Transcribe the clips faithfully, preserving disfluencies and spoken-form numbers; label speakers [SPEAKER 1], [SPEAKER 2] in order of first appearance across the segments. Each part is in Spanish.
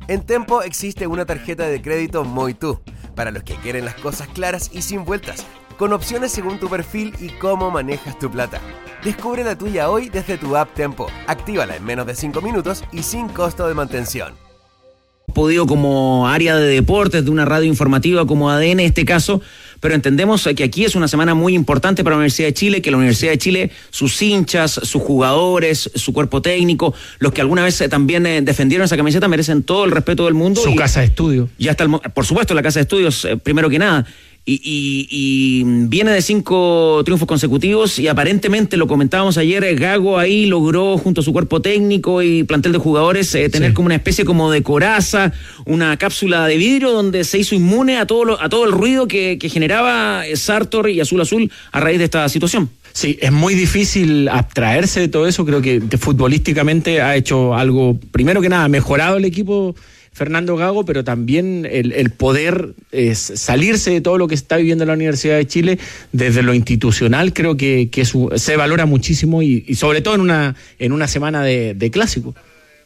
[SPEAKER 1] En Tempo existe una tarjeta de crédito Muy Tú, para los que quieren las cosas claras y sin vueltas, con opciones según tu perfil y cómo manejas tu plata. Descubre la tuya hoy desde tu app Tempo. Actívala en menos de cinco minutos y sin costo de mantención.
[SPEAKER 2] Podido como área de deportes de una radio informativa como A D N en este caso, pero entendemos que aquí es una semana muy importante para la Universidad de Chile, que la Universidad de Chile, sus hinchas, sus jugadores, su cuerpo técnico, los que alguna vez también eh, defendieron esa camiseta merecen todo el respeto del mundo.
[SPEAKER 3] Su
[SPEAKER 2] y,
[SPEAKER 3] casa de estudio.
[SPEAKER 2] Y hasta el, por supuesto la casa de estudios, eh, primero que nada. Y, y, y viene de cinco triunfos consecutivos y aparentemente, lo comentábamos ayer, Gago ahí logró junto a su cuerpo técnico y plantel de jugadores eh, tener sí. como una especie como de coraza, una cápsula de vidrio donde se hizo inmune a todo, lo, a todo el ruido que, que generaba Sartor y Azul Azul a raíz de esta situación.
[SPEAKER 3] Sí, es muy difícil abstraerse de todo eso. Creo que futbolísticamente ha hecho algo, primero que nada, mejorado el equipo Fernando Gago, pero también el, el poder es salirse de todo lo que está viviendo la Universidad de Chile desde lo institucional. Creo que, que su, se valora muchísimo y, y sobre todo en una, en una semana de, de clásico.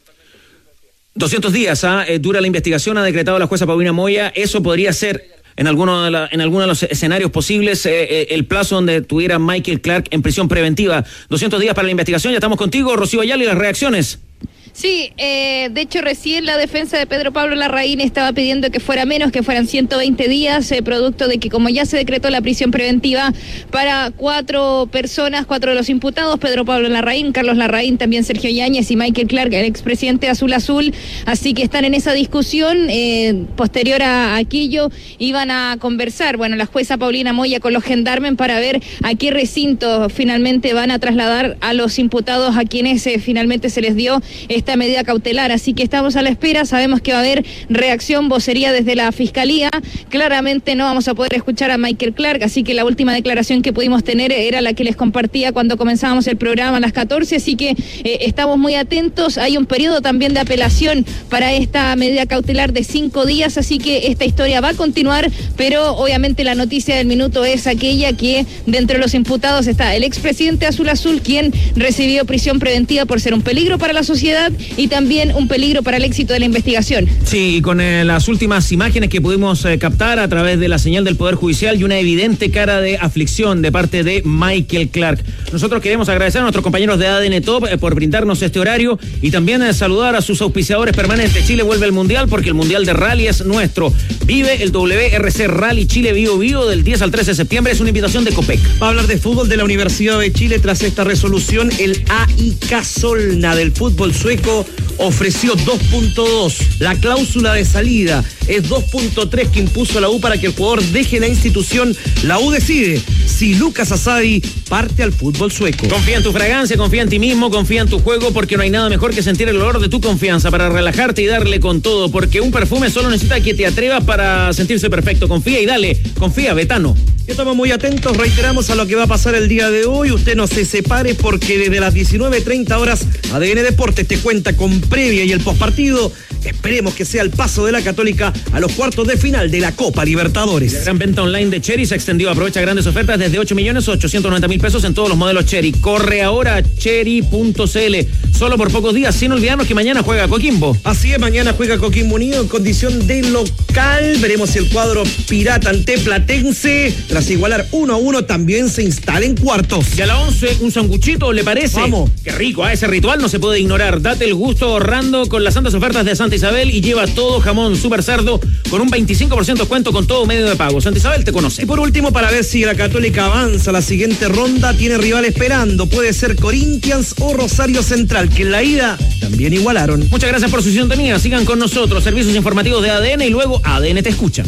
[SPEAKER 2] doscientos días, ¿ah? eh, dura la investigación, ha decretado la jueza Paulina Moya. Eso podría ser en alguno de, la, en alguno de los escenarios posibles eh, eh, el plazo donde tuviera Michael Clark en prisión preventiva. doscientos días para la investigación. Ya estamos contigo, Rocío Ayala, y las reacciones.
[SPEAKER 4] Sí, eh, de hecho recién la defensa de Pedro Pablo Larraín estaba pidiendo que fuera menos, que fueran ciento veinte días, eh, producto de que como ya se decretó la prisión preventiva para cuatro personas, cuatro de los imputados, Pedro Pablo Larraín, Carlos Larraín, también Sergio Yáñez y Michael Clark, el expresidente Azul Azul, así que están en esa discusión. Eh, posterior a aquello iban a conversar, bueno, la jueza Paulina Moya con los gendarmes para ver a qué recinto finalmente van a trasladar a los imputados a quienes eh, finalmente se les dio esta medida cautelar, así que estamos a la espera. Sabemos que va a haber reacción, vocería desde la Fiscalía. Claramente no vamos a poder escuchar a Michael Clark, así que la última declaración que pudimos tener era la que les compartía cuando comenzábamos el programa a las catorce, así que eh, estamos muy atentos. Hay un periodo también de apelación para esta medida cautelar de cinco días, así que esta historia va a continuar, pero obviamente la noticia del minuto es aquella que dentro de los imputados está el expresidente Azul Azul, quien recibió prisión preventiva por ser un peligro para la sociedad y también un peligro para el éxito de la investigación.
[SPEAKER 2] Sí, y con eh, las últimas imágenes que pudimos eh, captar a través de la señal del Poder Judicial y una evidente cara de aflicción de parte de Michael Clark. Nosotros queremos agradecer a nuestros compañeros de A D N Top eh, por brindarnos este horario y también eh, saludar a sus auspiciadores permanentes. Chile vuelve al Mundial porque el Mundial de Rally es nuestro. Vive el W R C Rally Chile Bio Bio del diez al trece de septiembre. Es una invitación de Copec.
[SPEAKER 5] Va a hablar de fútbol de la Universidad de Chile tras esta resolución. El A I K Solna del fútbol sueco ofreció dos punto dos. La cláusula de salida es dos punto tres que impuso la U para que el jugador deje la institución. La U decide si Lucas Asadi parte al fútbol sueco.
[SPEAKER 2] Confía en tu fragancia, confía en ti mismo, confía en tu juego, porque no hay nada mejor que sentir el olor de tu confianza para relajarte y darle con todo, porque un perfume solo necesita que te atrevas para sentirse perfecto. Confía y dale, confía, Betano.
[SPEAKER 5] Estamos muy atentos, reiteramos a lo que va a pasar el día de hoy. Usted no se separe porque desde las diecinueve treinta horas A D N Deportes te cuenta con previa y el postpartido. Esperemos que sea el paso de la Católica a los cuartos de final de la Copa Libertadores.
[SPEAKER 2] La gran venta online de Chery se extendió. Aprovecha grandes ofertas desde ocho millones ochocientos noventa mil pesos en todos los modelos Chery. Corre ahora a chery punto c l. Solo por pocos días, sin olvidarnos que mañana juega Coquimbo.
[SPEAKER 5] Así es, mañana juega Coquimbo Unido en condición de local. Veremos si el cuadro pirata ante Platense, tras igualar uno a uno, también se instala en cuartos.
[SPEAKER 2] Y a la once, un sanguchito, ¿le parece?
[SPEAKER 5] Vamos.
[SPEAKER 2] Qué rico, a ese ritual no se puede ignorar. Date el gusto ahorrando con las santas ofertas de Santa Isabel y lleva todo jamón super cerdo con un veinticinco por ciento descuento con todo medio de pago. Santa Isabel te conoce.
[SPEAKER 5] Y por último, para ver si la Católica avanza a la siguiente ronda, tiene rival esperando. Puede ser Corinthians o Rosario Central, que en la ida también igualaron.
[SPEAKER 2] Muchas gracias por su sintonía. Sigan con nosotros. Servicios informativos de A D N y luego A D N te escucha.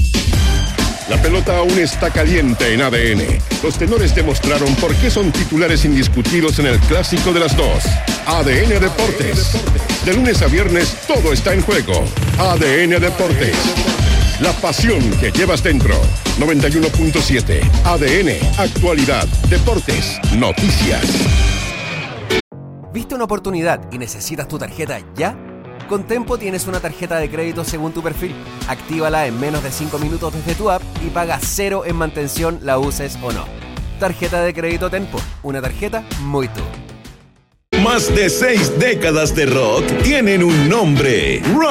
[SPEAKER 6] La pelota aún está caliente en A D N. Los tenores demostraron por qué son titulares indiscutidos en el clásico de las dos. A D N Deportes. De lunes a viernes todo está en juego. A D N Deportes. La pasión que llevas dentro. noventa y uno punto siete. A D N. Actualidad. Deportes. Noticias.
[SPEAKER 1] ¿Viste una oportunidad y necesitas tu tarjeta ya? Con Tempo tienes una tarjeta de crédito según tu perfil. Actívala en menos de cinco minutos desde tu app y paga cero en mantención, la uses o no. Tarjeta de crédito Tempo. Una tarjeta muy tú.
[SPEAKER 7] Más de seis décadas de rock tienen un nombre. Rock.